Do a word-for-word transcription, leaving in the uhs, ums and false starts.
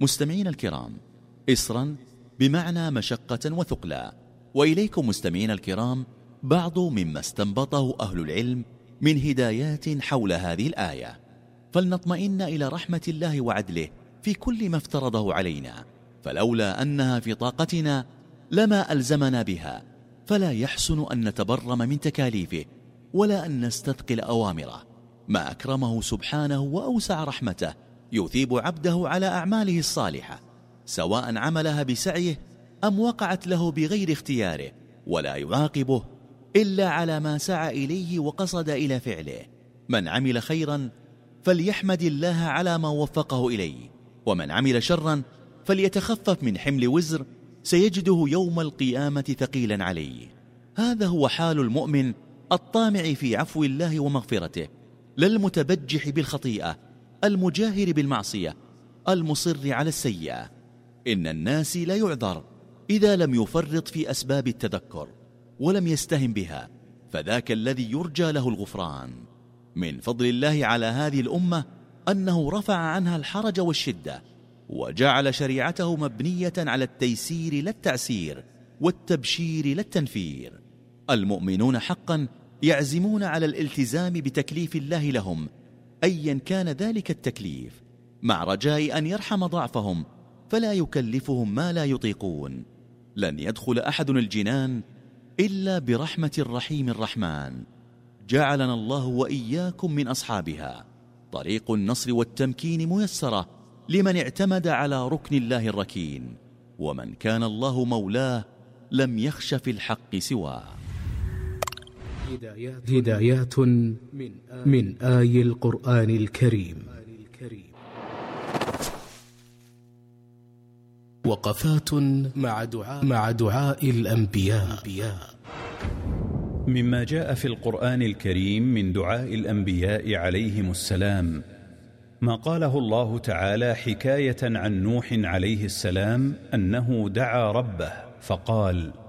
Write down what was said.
مستمعين الكرام، إسرا بمعنى مشقة وثقلا. وإليكم مستمعين الكرام بعض مما استنبطه أهل العلم من هدايات حول هذه الآية. فلنطمئن إلى رحمة الله وعدله في كل ما افترضه علينا، فلولا أنها في طاقتنا لما ألزمنا بها، فلا يحسن أن نتبرم من تكاليفه ولا أن نستثقل أوامره. ما أكرمه سبحانه وأوسع رحمته يثيب عبده على أعماله الصالحة، سواء عملها بسعيه أم وقعت له بغير اختياره، ولا يعاقبه إلا على ما سعى إليه وقصد إلى فعله. من عمل خيرا فليحمد الله على ما وفقه إليه، ومن عمل شرا فليتخفف من حمل وزر سيجده يوم القيامة ثقيلا عليه. هذا هو حال المؤمن الطامع في عفو الله ومغفرته، لا المتبجح بالخطيئة المجاهر بالمعصية المصر على السيئة. إن الناس لا يعذر إذا لم يفرط في أسباب التذكر ولم يستهم بها، فذاك الذي يرجى له الغفران. من فضل الله على هذه الأمة أنه رفع عنها الحرج والشدة، وجعل شريعته مبنية على التيسير لا التعسير، والتبشير لا التنفير. المؤمنون حقا يعزمون على الالتزام بتكليف الله لهم أيا كان ذلك التكليف، مع رجاء أن يرحم ضعفهم فلا يكلفهم ما لا يطيقون. لن يدخل أحد الجنان إلا برحمة الرحيم الرحمن، جعلنا الله وإياكم من أصحابها. طريق النصر والتمكين ميسرة لمن اعتمد على ركن الله الركين، ومن كان الله مولاه لم يخش في الحق سواه. هدايات, هدايات من آي القرآن الكريم. وقفات مع دعاء, مع دعاء الأنبياء. مما جاء في القرآن الكريم من دعاء الأنبياء عليهم السلام ما قاله الله تعالى حكاية عن نوح عليه السلام أنه دعا ربه فقال: